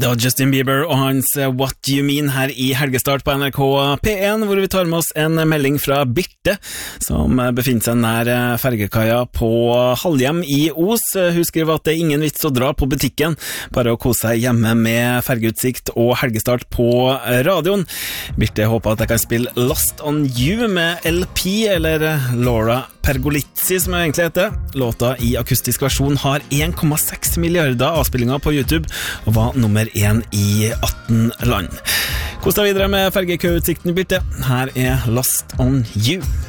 Det var Justin Bieber og hans What You Mean her i helgestart på NRK P1, hvor vi tar med oss en melding fra Birte, som befinner seg nær fergekaia på Halhjem i Os. Hun skriver at det er ingen vits å dra på butikken, bare å kose seg hjemme med fergeutsikt og helgestart på radioen. Birte håper at jeg kan spille Lost on You med LP, eller Laura Pergolizzi, som jeg egentlig heter. Låta i akustisk versjon har 1,6 milliarder avspillinger på YouTube, og var nummer 1 i 18 land. Kos deg videre med fergekøutsikten, Birte. Her er Lost on You.